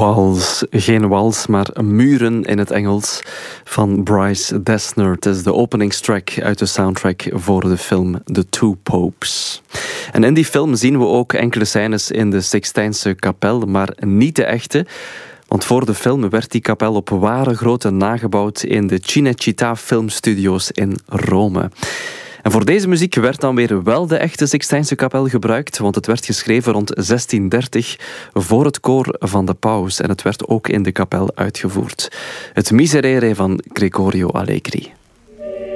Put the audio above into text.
Wals. Geen wals, maar muren in het Engels van Bryce Dessner. Het is de openingstrack uit de soundtrack voor de film The Two Popes. En in die film zien we ook enkele scènes in de Sixtijnse kapel, maar niet de echte. Want voor de film werd die kapel op ware grootte nagebouwd in de Cinecittà filmstudio's in Rome. En voor deze muziek werd dan weer wel de echte Sixtijnse kapel gebruikt, want het werd geschreven rond 1630 voor het koor van de paus en het werd ook in de kapel uitgevoerd. Het Miserere van Gregorio Allegri.